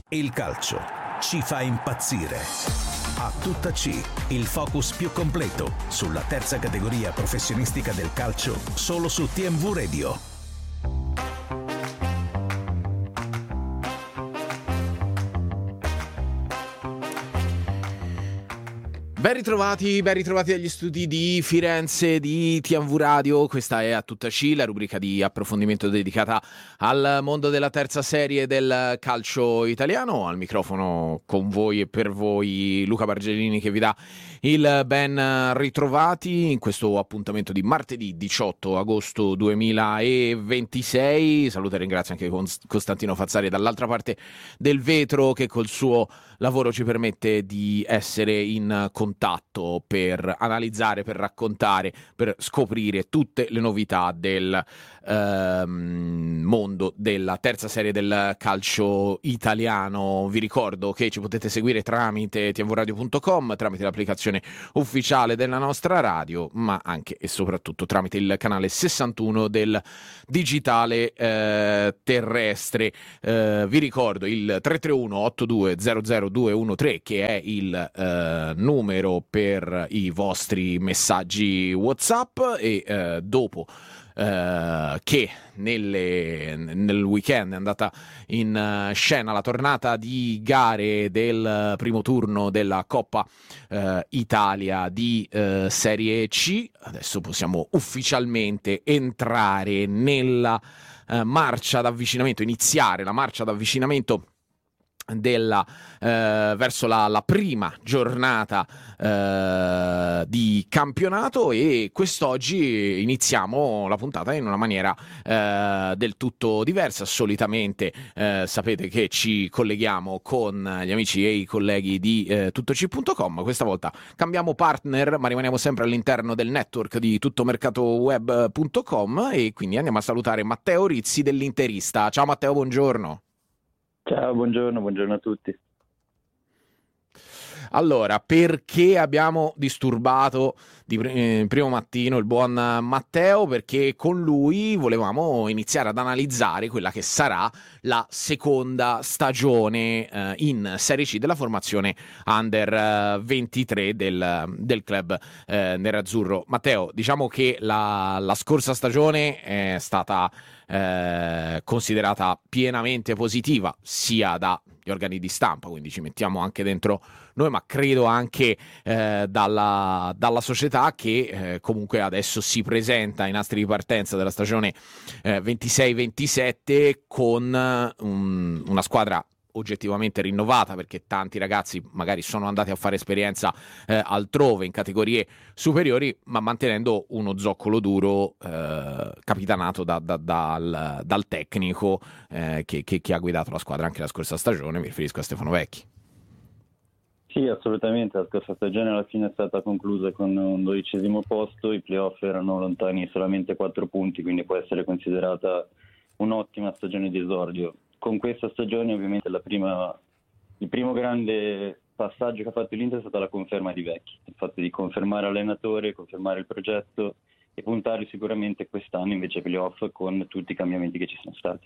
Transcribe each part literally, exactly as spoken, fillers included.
Il calcio ci fa impazzire. A tutta C, il focus più completo sulla terza categoria professionistica del calcio, solo su T M V Radio. Ben ritrovati, ben ritrovati dagli studi di Firenze di T M V Radio. Questa è A Tutta C, la rubrica di approfondimento dedicata al mondo della terza serie del calcio italiano. Al microfono con voi e per voi Luca Bargellini, che vi dà il ben ritrovati in questo appuntamento di martedì diciotto agosto duemilaventisei. Saluto e ringrazio anche Costantino Fazzari dall'altra parte del vetro, che col suo lavoro ci permette di essere in contatto per analizzare, per raccontare, per scoprire tutte le novità del ehm, mondo della terza serie del calcio italiano. Vi ricordo che ci potete seguire tramite t m v radio punto com, tramite l'applicazione ufficiale della nostra radio, ma anche e soprattutto tramite il canale sessantuno del digitale eh, terrestre. Eh, vi ricordo il tre tre uno otto due zero zero due uno tre, che è il eh, numero per i vostri messaggi WhatsApp, e eh, dopo Uh, che nelle, nel weekend è andata in uh, scena la tornata di gare del primo turno della Coppa uh, Italia di uh, Serie C. Adesso possiamo ufficialmente entrare nella uh, marcia d'avvicinamento, iniziare la marcia d'avvicinamento della eh, verso la, la prima giornata eh, di campionato, e quest'oggi iniziamo la puntata in una maniera eh, del tutto diversa. Solitamente eh, sapete che ci colleghiamo con gli amici e i colleghi di eh, tuttoc punto com. Questa volta cambiamo partner, ma rimaniamo sempre all'interno del network di tuttomercatoweb punto com, e quindi andiamo a salutare Matteo Rizzi dell'Interista. Ciao Matteo, buongiorno. Ciao, buongiorno, buongiorno a tutti. Allora, perché abbiamo disturbato di eh, primo mattino il buon Matteo? Perché con lui volevamo iniziare ad analizzare quella che sarà la seconda stagione eh, in Serie C della formazione Under ventitré del, del club eh, nerazzurro. Matteo, diciamo che la, la scorsa stagione è stata eh, considerata pienamente positiva sia dagli organi di stampa, quindi ci mettiamo anche dentro noi, ma credo anche eh, dalla, dalla società, che eh, comunque adesso si presenta ai nastri di partenza della stagione eh, ventisei ventisette con um, una squadra oggettivamente rinnovata, perché tanti ragazzi magari sono andati a fare esperienza eh, altrove in categorie superiori, ma mantenendo uno zoccolo duro eh, capitanato da, da, dal, dal tecnico eh, che, che, che ha guidato la squadra anche la scorsa stagione. Mi riferisco a Stefano Vecchi. Sì, assolutamente, la scorsa stagione alla fine è stata conclusa con un dodicesimo posto, i playoff erano lontani solamente quattro punti, quindi può essere considerata un'ottima stagione di esordio. Con questa stagione ovviamente la prima, il primo grande passaggio che ha fatto l'Inter è stata la conferma di Vecchi, il fatto di confermare l'allenatore, confermare il progetto e puntare sicuramente quest'anno invece ai playoff con tutti i cambiamenti che ci sono stati.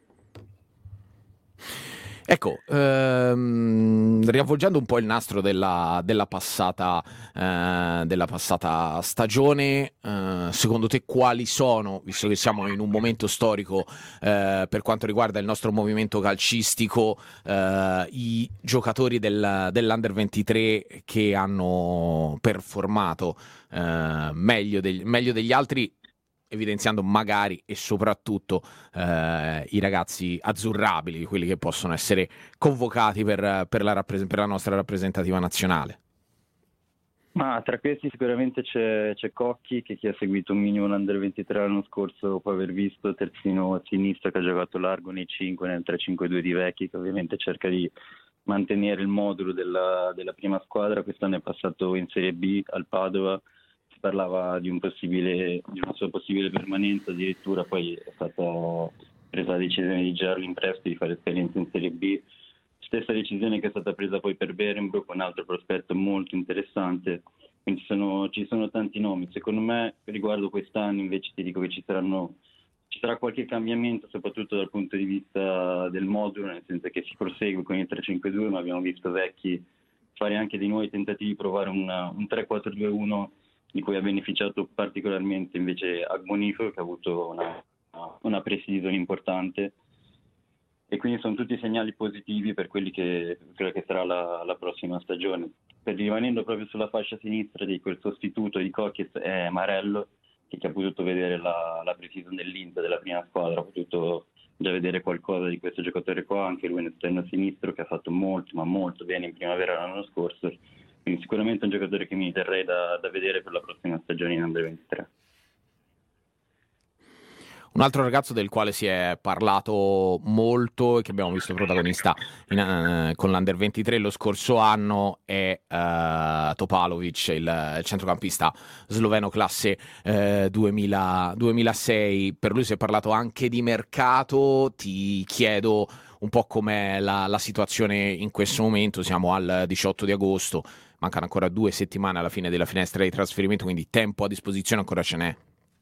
Ecco, ehm, riavvolgendo un po' il nastro della, della, passata, eh, della passata stagione, eh, secondo te quali sono, visto che siamo in un momento storico eh, per quanto riguarda il nostro movimento calcistico, eh, i giocatori del, dell'Under ventitré che hanno performato eh, meglio, degli, meglio degli altri, evidenziando magari e soprattutto eh, i ragazzi azzurrabili, quelli che possono essere convocati per, per, la, rappres- per la nostra rappresentativa nazionale? Ma tra questi sicuramente c'è, c'è Cocchi, che chi ha seguito un minimo l'Under ventitré l'anno scorso può aver visto, terzino a sinistra, che ha giocato largo nei cinque, nel tre cinque due di Vecchi, che ovviamente cerca di mantenere il modulo della, della prima squadra. Quest'anno è passato in Serie B al Padova, si parlava di un possibile di una sua possibile permanenza, addirittura poi è stata presa la decisione di girarlo in prestito, di fare esperienza in Serie B, stessa decisione che è stata presa poi per Berenbrook, un altro prospetto molto interessante. Quindi sono, ci sono tanti nomi. Secondo me, riguardo quest'anno invece ti dico che ci saranno ci sarà qualche cambiamento, soprattutto dal punto di vista del modulo, nel senso che si prosegue con il tre cinque due, ma abbiamo visto Vecchi fare anche dei nuovi tentativi di provare una, un tre quattro due uno, di cui ha beneficiato particolarmente invece Agbonifero, che ha avuto una, una pre-season importante, e quindi sono tutti segnali positivi per quelli che quella che sarà la, la prossima stagione. Per rimanendo proprio sulla fascia sinistra di quel sostituto di Kokis è Marello, che ha potuto vedere la, la pre-season dell'Inter, della prima squadra, ha potuto già vedere qualcosa di questo giocatore qua, anche lui un esterno sinistro che ha fatto molto ma molto bene in primavera l'anno scorso, quindi sicuramente un giocatore che mi terrei da, da vedere per la prossima stagione in Under ventitré. Un altro ragazzo del quale si è parlato molto e che abbiamo visto protagonista in, uh, con l'Under ventitré lo scorso anno è uh, Topalovic, il, il centrocampista sloveno classe uh, duemila, duemilasei. Per lui si è parlato anche di mercato. Ti chiedo un po' com'è la, la situazione in questo momento. Siamo al diciotto di agosto, mancano ancora due settimane alla fine della finestra di trasferimento, quindi tempo a disposizione ancora ce n'è.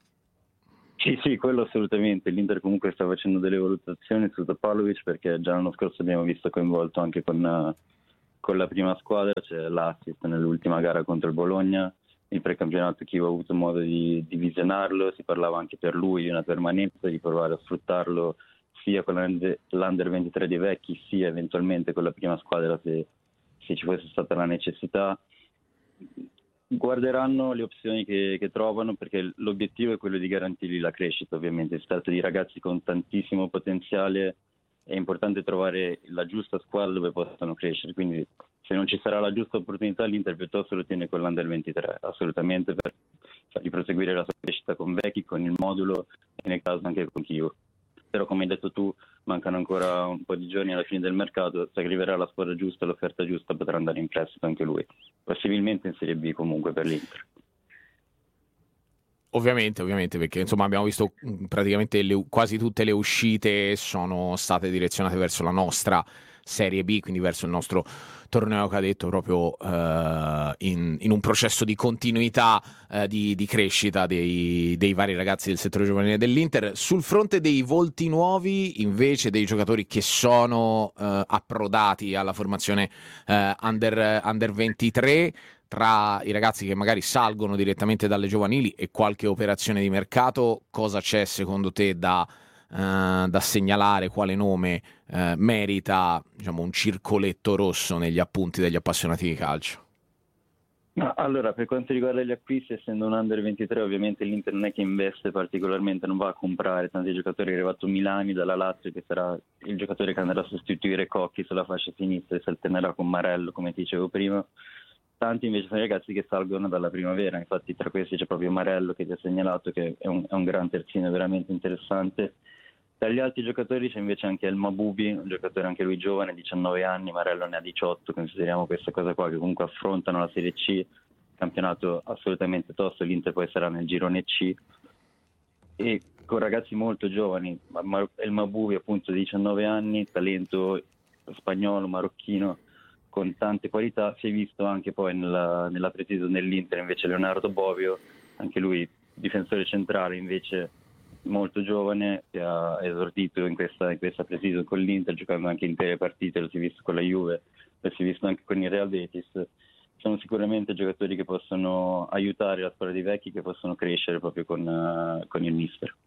Sì, sì, quello assolutamente. L'Inter comunque sta facendo delle valutazioni su Topalovic, perché già l'anno scorso abbiamo visto coinvolto anche con, con la prima squadra, c'è l'assist nell'ultima gara contro il Bologna, il precampionato chi aveva avuto modo di, di visionarlo, si parlava anche per lui di una permanenza, di provare a sfruttarlo sia con l'Under ventitré dei Vecchi, sia eventualmente con la prima squadra se, se ci fosse stata la necessità. Guarderanno le opzioni che, che trovano, perché l'obiettivo è quello di garantirgli la crescita. Ovviamente si tratta di ragazzi con tantissimo potenziale, è importante trovare la giusta squadra dove possano crescere, quindi se non ci sarà la giusta opportunità l'Inter piuttosto lo tiene con l'Under ventitré, assolutamente, per fargli proseguire la sua crescita con Vecchi, con il modulo e nel caso anche con Chievo. Però come hai detto tu, mancano ancora un po' di giorni alla fine del mercato, se arriverà la squadra giusta, l'offerta giusta, potrà andare in prestito anche lui, possibilmente in Serie B comunque per l'Inter. Ovviamente, ovviamente, perché insomma abbiamo visto praticamente le, quasi tutte le uscite sono state direzionate verso la nostra Serie B, quindi verso il nostro torneo cadetto, proprio uh, in, in un processo di continuità uh, di, di crescita dei, dei vari ragazzi del settore giovanile dell'Inter. Sul fronte dei volti nuovi, invece, dei giocatori che sono uh, approdati alla formazione uh, under, under ventitré, tra i ragazzi che magari salgono direttamente dalle giovanili e qualche operazione di mercato, cosa c'è secondo te da, uh, da segnalare? Quale nome uh, merita, diciamo, un circoletto rosso negli appunti degli appassionati di calcio? No, allora, per quanto riguarda gli acquisti, essendo un Under ventitré, ovviamente l'Inter non è che investe particolarmente, non va a comprare tanti giocatori. È arrivato Milani dalla Lazio, che sarà il giocatore che andrà a sostituire Cocchi sulla fascia sinistra e si alternerà con Marello, come ti dicevo prima. Tanti invece sono i ragazzi che salgono dalla primavera, infatti tra questi c'è proprio Marello che ti ha segnalato, che è un, è un gran terzino veramente interessante. Tra gli altri giocatori c'è invece anche El Mabubi, un giocatore anche lui giovane, diciannove anni, Marello ne ha diciotto, consideriamo questa cosa qua, che comunque affrontano la Serie C, campionato assolutamente tosto, l'Inter poi sarà nel girone C, e con ragazzi molto giovani. El Mabubi appunto diciannove anni, talento spagnolo, marocchino, con tante qualità. Si è visto anche poi nella, nella pre-season dell'Inter invece Leonardo Bovio, anche lui difensore centrale invece molto giovane, che ha esordito in questa, in questa pre-season con l'Inter, giocando anche intere partite, lo si è visto con la Juve, lo si è visto anche con il Real Betis. Sono sicuramente giocatori che possono aiutare la squadra di Vecchi, che possono crescere proprio con, uh, con il mister.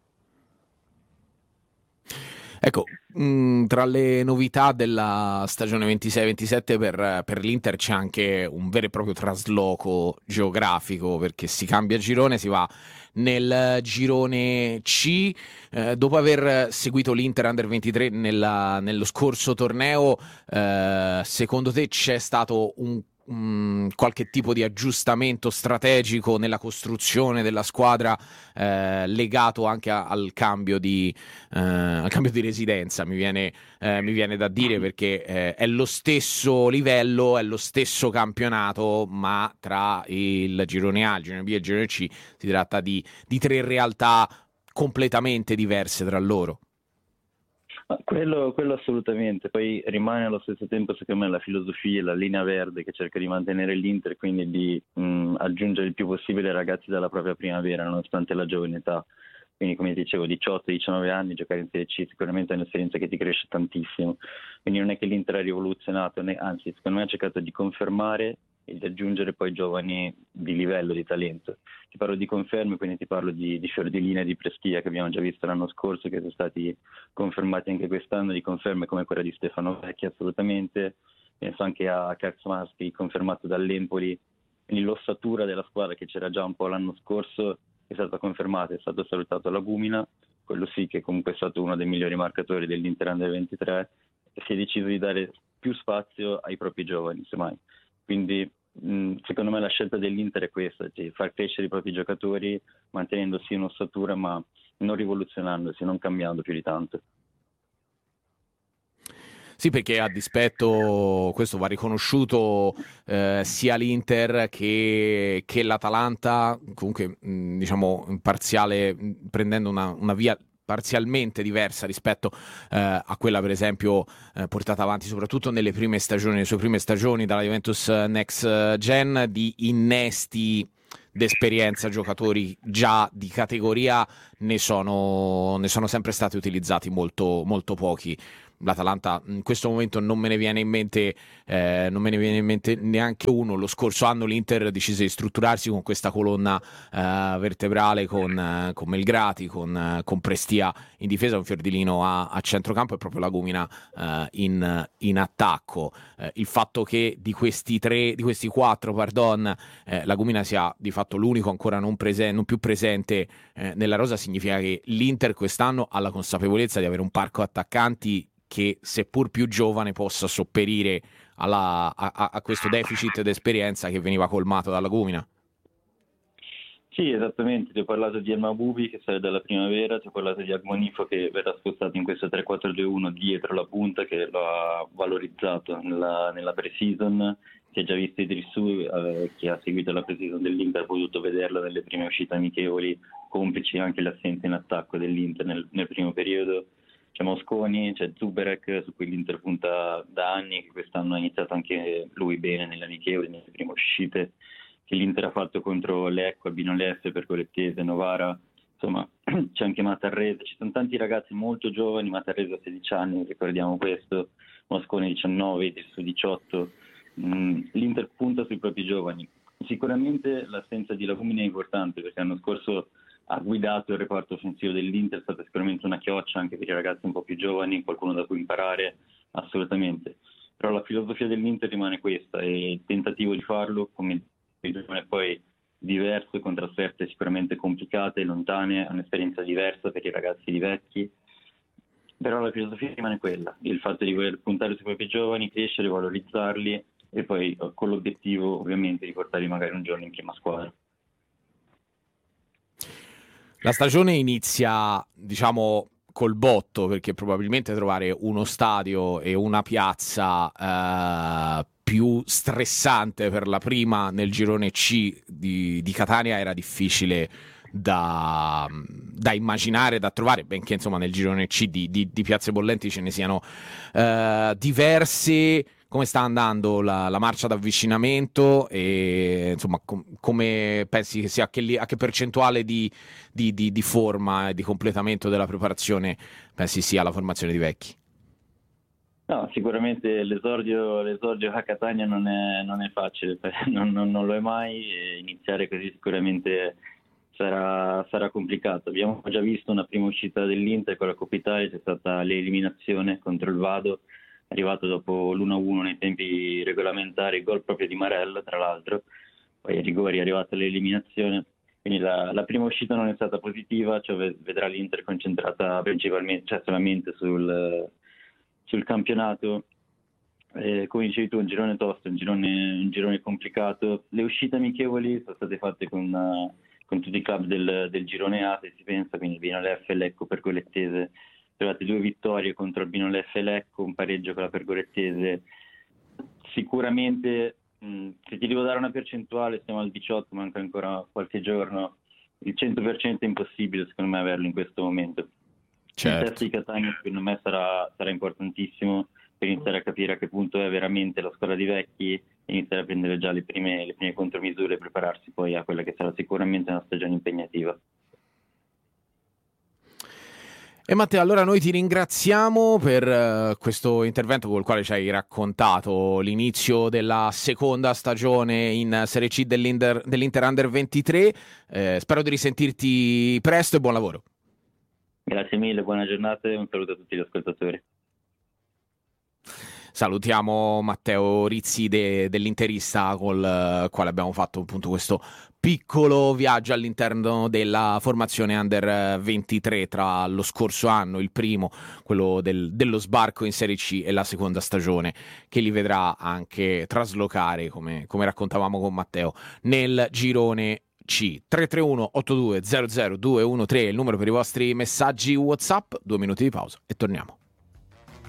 Ecco, mh, tra le novità della stagione ventisei ventisette per, per l'Inter c'è anche un vero e proprio trasloco geografico, perché si cambia girone, si va nel girone C. Eh, dopo aver seguito l'Inter Under ventitré nella, nello scorso torneo, eh, secondo te c'è stato un qualche tipo di aggiustamento strategico nella costruzione della squadra, eh, legato anche a, al cambio di eh, al cambio di residenza, mi viene, eh, mi viene da dire, perché eh, è lo stesso livello, è lo stesso campionato, ma tra il girone A, il girone B e il girone C si tratta di, di tre realtà completamente diverse tra loro. Quello, quello assolutamente, poi rimane allo stesso tempo secondo me la filosofia, la linea verde che cerca di mantenere l'Inter, quindi di mh, aggiungere il più possibile ragazzi dalla propria primavera nonostante la giovane età. quindi come dicevo diciotto diciannove anni, giocare in Serie C sicuramente è un'esperienza che ti cresce tantissimo, quindi non è che l'Inter ha rivoluzionato, né, anzi secondo me ha cercato di confermare e di aggiungere poi giovani di livello, di talento. Ti parlo di conferme, quindi ti parlo di, di Fiordilina e di Prestia che abbiamo già visto l'anno scorso, che sono stati confermati anche quest'anno, di conferme come quella di Stefano Vecchi assolutamente, penso anche a Kaczmarski confermato dall'Empoli, quindi l'ossatura della squadra che c'era già un po' l'anno scorso è stata confermata, è stato salutato Lagumina, quello sì che comunque è stato uno dei migliori marcatori dell'Inter Under ventitré, e si è deciso di dare più spazio ai propri giovani, semmai. Quindi mh, secondo me la scelta dell'Inter è questa, di far crescere i propri giocatori mantenendosi in ossatura ma non rivoluzionandosi, non cambiando più di tanto. Sì, perché a dispetto, questo va riconosciuto, eh, sia l'Inter che, che l'Atalanta, comunque mh, diciamo in parziale, mh, prendendo una, una via parzialmente diversa rispetto eh, a quella per esempio eh, portata avanti soprattutto nelle prime stagioni, le sue prime stagioni dalla Juventus Next Gen, di innesti d'esperienza, giocatori già di categoria ne sono, ne sono sempre stati utilizzati molto, molto pochi. L'Atalanta in questo momento non me ne viene in mente eh, non me ne viene in mente neanche uno. Lo scorso anno l'Inter decise di strutturarsi con questa colonna eh, vertebrale con, eh, con Melgrati, con, eh, con Prestia in difesa, un Fiordilino a, a centrocampo e proprio Lagumina eh, in, in attacco. Eh, il fatto che di questi tre, di questi quattro, pardon, eh, Lagumina sia di fatto l'unico ancora non, presen- non più presente eh, nella rosa significa che l'Inter quest'anno ha la consapevolezza di avere un parco attaccanti che seppur più giovane possa sopperire alla, a, a questo deficit d'esperienza che veniva colmato dalla Lagumina. Sì, esattamente, ti ho parlato di El Maboubi che sale dalla primavera, ti ho parlato di Agmonifo che verrà spostato in questo tre quattro due uno dietro la punta, che lo ha valorizzato nella, nella pre-season. Si è già visto Idrissou, eh, che ha seguito la pre-season dell'Inter, ha potuto vederlo nelle prime uscite amichevoli, complici anche l'assenza in attacco dell'Inter nel, nel primo periodo. C'è Mosconi, c'è Zuberek su cui l'Inter punta da anni, che quest'anno ha iniziato anche lui bene nelle amichevoli, nelle prime uscite che l'Inter ha fatto contro Lecco, Albino Leffe, Pergolettese, Novara, insomma c'è anche Matarrese, ci sono tanti ragazzi molto giovani, Matarrese ha sedici anni, ricordiamo questo, Mosconi diciannove, Idrissou diciotto, mm, l'Inter punta sui propri giovani. Sicuramente l'assenza di Lagumina è importante perché l'anno scorso ha guidato il reparto offensivo dell'Inter, è stata sicuramente una chioccia anche per i ragazzi un po' più giovani, qualcuno da cui imparare, assolutamente. Però la filosofia dell'Inter rimane questa e il tentativo di farlo, come è poi diverso, con trasferte sicuramente complicate, lontane, un'esperienza diversa per i ragazzi di vecchi, però la filosofia rimane quella, il fatto di voler puntare sui propri giovani, crescere, valorizzarli e poi con l'obiettivo ovviamente di portarli magari un giorno in prima squadra. La stagione inizia, diciamo, col botto, perché probabilmente trovare uno stadio e una piazza eh, più stressante per la prima nel girone C di, di Catania era difficile da, da immaginare, da trovare, benché insomma nel girone C di, di, di piazze bollenti ce ne siano eh, diverse. Come sta andando la, la marcia d'avvicinamento e insomma com- come pensi che sia, a che, li- a che percentuale di, di, di, di forma e di completamento della preparazione pensi sia la formazione di vecchi? No, sicuramente l'esordio, l'esordio a Catania non è, non è facile, non, non, non lo è mai, e iniziare così sicuramente sarà, sarà complicato. Abbiamo già visto una prima uscita dell'Inter con la Coppa Italia, c'è stata l'eliminazione contro il Vado, arrivato dopo l'uno a uno nei tempi regolamentari, gol proprio di Marella tra l'altro, poi ai rigori è arrivata l'eliminazione, quindi la, la prima uscita non è stata positiva, cioè vedrà l'Inter concentrata principalmente, cioè solamente sul, sul campionato, eh, come dicevi tu un girone tosto, un girone, un girone complicato. Le uscite amichevoli sono state fatte con, uh, con tutti i club del, del girone A, se si pensa, quindi Albino Leffe, Lecco, Pergolettese. Trovate due vittorie contro Albino Leffe e Lecco, un pareggio con la Pergolettese. Sicuramente, mh, se ti devo dare una percentuale, siamo al diciotto, manca ancora qualche giorno, il cento per cento è impossibile secondo me averlo in questo momento. Certo. Il test di Catania secondo me sarà, sarà importantissimo per iniziare a capire a che punto è veramente la squadra di vecchi e iniziare a prendere già le prime, le prime contromisure e prepararsi poi a quella che sarà sicuramente una stagione impegnativa. E Matteo, allora noi ti ringraziamo per uh, questo intervento con il quale ci hai raccontato l'inizio della seconda stagione in Serie C dell'Inter, dell'Inter Under ventitré. Eh, spero di risentirti presto e buon lavoro. Grazie mille, buona giornata e un saluto a tutti gli ascoltatori. Salutiamo Matteo Rizzi de, dell'Interista, col uh, quale abbiamo fatto appunto questo piccolo viaggio all'interno della formazione Under ventitré tra lo scorso anno, il primo, quello del, dello sbarco in Serie C, e la seconda stagione che li vedrà anche traslocare, come, come raccontavamo con Matteo, nel girone C. Tre tre uno otto due zero zero due uno tre è il numero per i vostri messaggi WhatsApp. Due minuti di pausa e torniamo.